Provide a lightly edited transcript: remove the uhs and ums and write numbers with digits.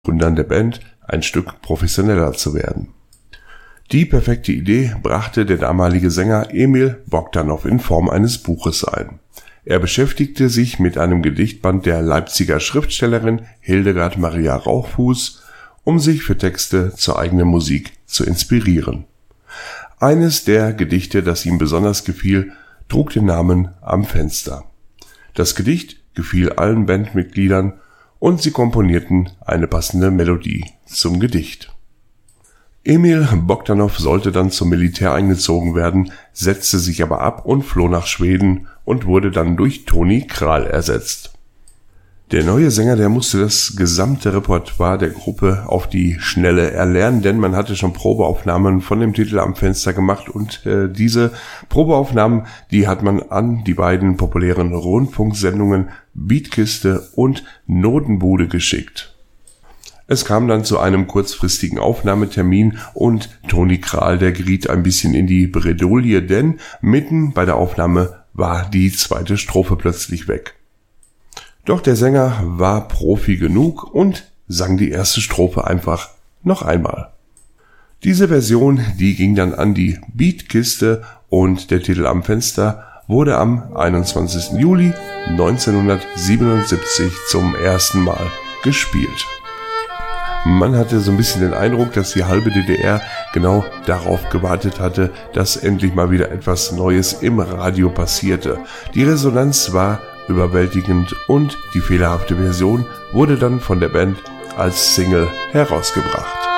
Gründern der Band ein Stück professioneller zu werden. Die perfekte Idee brachte der damalige Sänger Emil Bogdanow in Form eines Buches ein. Er beschäftigte sich mit einem Gedichtband der Leipziger Schriftstellerin Hildegard Maria Rauchfuß, um sich für Texte zur eigenen Musik zu inspirieren. Eines der Gedichte, das ihm besonders gefiel, trug den Namen Am Fenster. Das Gedicht gefiel allen Bandmitgliedern und sie komponierten eine passende Melodie zum Gedicht. Emil Bogdanow sollte dann zum Militär eingezogen werden, setzte sich aber ab und floh nach Schweden und wurde dann durch Toni Kral ersetzt. Der neue Sänger, der musste das gesamte Repertoire der Gruppe auf die Schnelle erlernen, denn man hatte schon Probeaufnahmen von dem Titel Am Fenster gemacht und diese Probeaufnahmen, die hat man an die beiden populären Rundfunksendungen Beatkiste und Notenbude geschickt. Es kam dann zu einem kurzfristigen Aufnahmetermin und Toni Kral, der geriet ein bisschen in die Bredouille, denn mitten bei der Aufnahme war die zweite Strophe plötzlich weg. Doch der Sänger war Profi genug und sang die erste Strophe einfach noch einmal. Diese Version, die ging dann an die Beatkiste und der Titel Am Fenster wurde am 21. Juli 1977 zum ersten Mal gespielt. Man hatte so ein bisschen den Eindruck, dass die halbe DDR genau darauf gewartet hatte, dass endlich mal wieder etwas Neues im Radio passierte. Die Resonanz war überwältigend und die fehlerhafte Version wurde dann von der Band als Single herausgebracht.